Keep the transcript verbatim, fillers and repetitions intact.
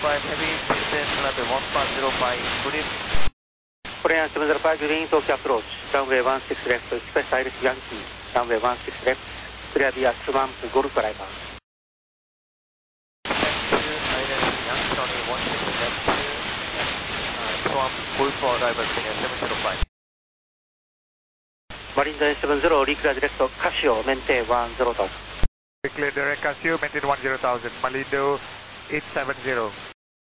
five, heavy, descent, runway one five zero five, good evening. Korean seven zero five, green Tokyo approach, runway one six left, express direct Yankee, runway one six left, clear via Swamp Golf Driver. Thank you, direct Yankee, runway one six left, uh, Swamp Golf Driver, Korean seven zero five. Marine Line seven zero, reclear direct Casio, maintain one zero thousand. Declare direct Casio, maintain one zero thousand, Malindo eight seven zero.